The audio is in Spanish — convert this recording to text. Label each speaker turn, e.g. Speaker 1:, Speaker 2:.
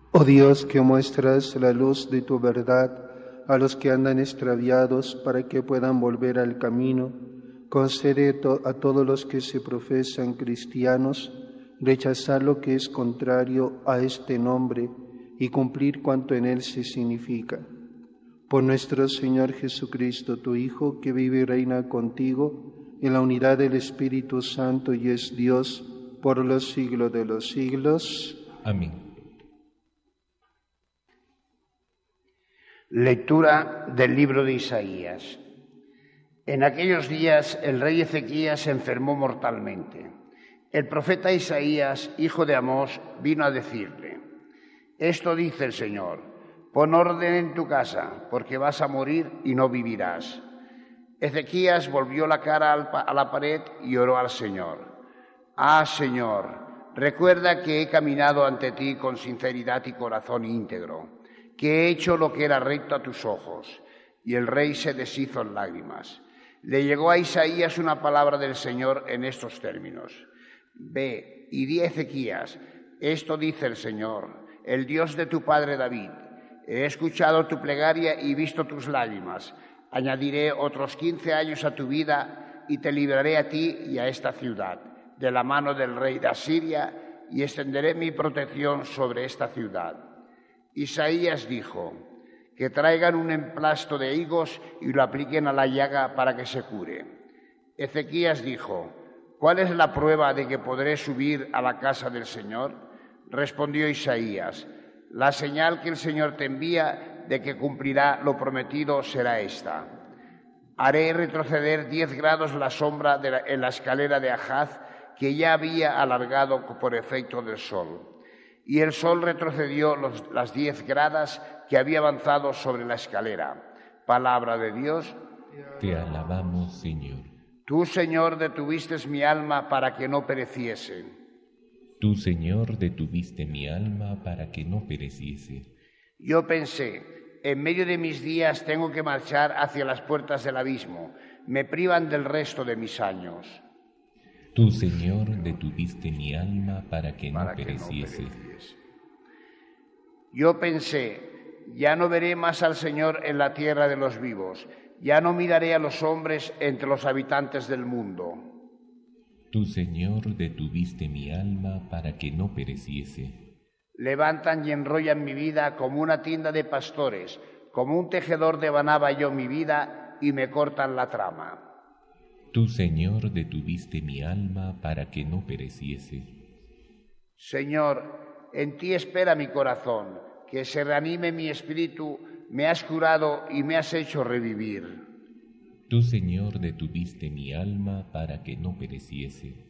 Speaker 1: Oh Dios, que muestras la luz de tu verdad a los que andan extraviados para que puedan volver al camino, concede a todos los que se profesan cristianos rechazar lo que es contrario a este nombre y cumplir cuanto en él se significa. Por nuestro Señor Jesucristo, tu Hijo, que vive y reina contigo en la unidad del Espíritu Santo y es Dios por los siglos de los siglos.
Speaker 2: Amén.
Speaker 3: Lectura del libro de Isaías. En aquellos días el rey Ezequías se enfermó mortalmente. El profeta Isaías, hijo de Amós, vino a decirle: Esto dice el Señor: pon orden en tu casa, porque vas a morir y no vivirás. Ezequías volvió la cara a la pared y oró al Señor: Ah, Señor, recuerda que he caminado ante ti con sinceridad y corazón íntegro, que he hecho lo que era recto a tus ojos. Y el rey se deshizo en lágrimas. Le llegó a Isaías una palabra del Señor en estos términos: Ve y di a Ezequías: esto dice el Señor, el Dios de tu padre David: he escuchado tu plegaria y visto tus lágrimas. Añadiré otros 15 años a tu vida y te libraré a ti y a esta ciudad de la mano del rey de Asiria, y extenderé mi protección sobre esta ciudad. Isaías dijo: que traigan un emplasto de higos y lo apliquen a la llaga para que se cure. Ezequías dijo: ¿cuál es la prueba de que podré subir a la casa del Señor? Respondió Isaías: la señal que el Señor te envía de que cumplirá lo prometido será esta: haré retroceder 10 grados la sombra en la escalera de Ahaz, que ya había alargado por efecto del sol. Y el sol retrocedió las 10 gradas que había avanzado sobre la escalera. Palabra de Dios.
Speaker 2: Te alabamos, Señor.
Speaker 3: Tú, Señor, detuviste mi alma para que no pereciese.
Speaker 2: Tú, Señor, detuviste mi alma para que no pereciese.
Speaker 3: Yo pensé: en medio de mis días tengo que marchar hacia las puertas del abismo. Me privan del resto de mis años.
Speaker 2: Tú, Señor, detuviste mi alma para que no pereciese.
Speaker 3: Yo pensé: ya no veré más al Señor en la tierra de los vivos. Ya no miraré a los hombres entre los habitantes del mundo.
Speaker 2: Tú, Señor, detuviste mi alma para que no pereciese.
Speaker 3: Levantan y enrollan mi vida como una tienda de pastores. Como un tejedor devanaba yo mi vida y me cortan la trama.
Speaker 2: Tú, Señor, detuviste mi alma para que no pereciese.
Speaker 3: Señor, en ti espera mi corazón, que se reanime mi espíritu. Me has curado y me has hecho revivir.
Speaker 2: Tú, Señor, detuviste mi alma para que no pereciese.